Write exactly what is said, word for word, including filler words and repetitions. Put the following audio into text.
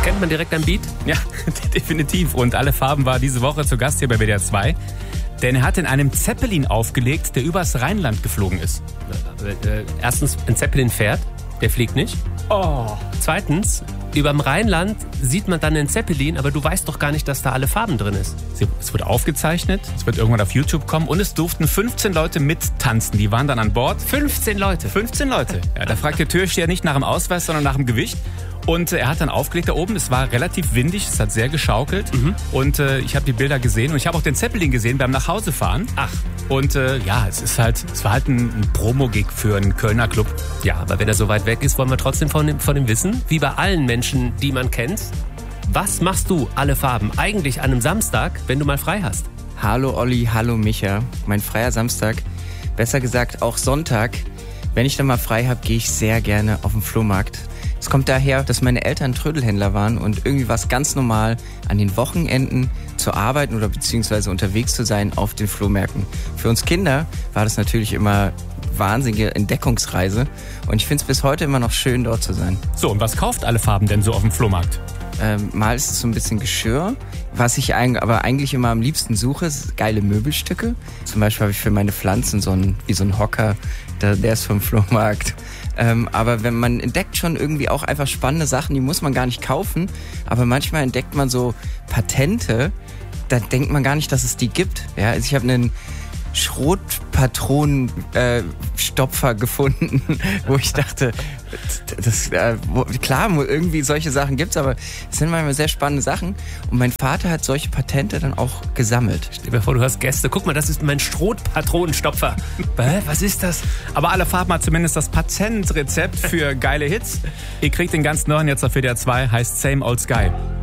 Erkennt man direkt am Beat? Ja, definitiv. Und Alle Farben war diese Woche zu Gast hier bei W D R zwei. Denn er hat in einem Zeppelin aufgelegt, der übers Rheinland geflogen ist. Äh, Erstens, ein Zeppelin fährt, der fliegt nicht. Oh. Zweitens, überm Rheinland sieht man dann einen Zeppelin, aber du weißt doch gar nicht, dass da Alle Farben drin ist. Es wird aufgezeichnet, es wird irgendwann auf YouTube kommen und es durften fünfzehn Leute mittanzen. Die waren dann an Bord. fünfzehn Leute? fünfzehn Leute. Ja, da fragt der Türsteher nicht nach dem Ausweis, sondern nach dem Gewicht. Und er hat dann aufgelegt da oben. Es war relativ windig, es hat sehr geschaukelt. Mhm. Und äh, ich habe die Bilder gesehen und ich habe auch den Zeppelin gesehen beim Nachhausefahren. Ach. Und äh, ja, es ist halt, es war halt ein, ein Promo-Gig für einen Kölner Club. Ja, aber wenn er so weit weg ist, wollen wir trotzdem von dem, von dem wissen, wie bei allen Menschen, die man kennt. Was machst du, Alle Farben, eigentlich an einem Samstag, wenn du mal frei hast? Hallo Olli, hallo Micha. Mein freier Samstag, besser gesagt auch Sonntag. Wenn ich dann mal frei habe, gehe ich sehr gerne auf den Flohmarkt. Es kommt daher, dass meine Eltern Trödelhändler waren und irgendwie war es ganz normal, an den Wochenenden zu arbeiten oder beziehungsweise unterwegs zu sein auf den Flohmärkten. Für uns Kinder war das natürlich immer wahnsinnige Entdeckungsreise und ich finde es bis heute immer noch schön, dort zu sein. So, und was kauft Alle Farben denn so auf dem Flohmarkt? Ähm, mal ist es so ein bisschen Geschirr. Was ich eigentlich, aber eigentlich immer am liebsten suche, ist geile Möbelstücke. Zum Beispiel habe ich für meine Pflanzen so einen, wie so einen Hocker, der, der ist vom Flohmarkt. Ähm, aber wenn man entdeckt schon irgendwie auch einfach spannende Sachen, die muss man gar nicht kaufen. Aber manchmal entdeckt man so Patente, da denkt man gar nicht, dass es die gibt. Ja, also ich habe einen Schrotpatronenstopfer äh, gefunden, wo ich dachte, das, äh, wo, klar, irgendwie solche Sachen gibt's, aber es sind manchmal sehr spannende Sachen. Und mein Vater hat solche Patente dann auch gesammelt. Stell dir vor, du hast Gäste. Guck mal, das ist mein Schrotpatronenstopfer. Was ist das? Aber Alle Farben hat zumindest das Patentrezept für geile Hits. Ihr kriegt den ganz neuen jetzt auf W D R zwei, heißt Same Old Sky.